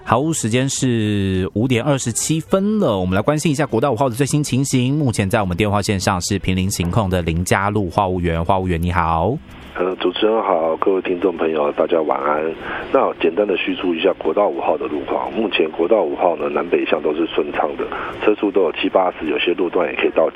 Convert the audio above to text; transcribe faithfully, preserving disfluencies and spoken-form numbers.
好，时间是五点二十七分了，我们来关心一下国道五号的最新情形。目前在我们电话线上是坪林情控的林佳璐话务员，话务员你好。 呃，主持人好，各位听众朋友，大家晚安。那简单的叙述一下国道五号的路况。目前国道五号呢，南北向都是顺畅的，车速都有七八十，有些路段也可以到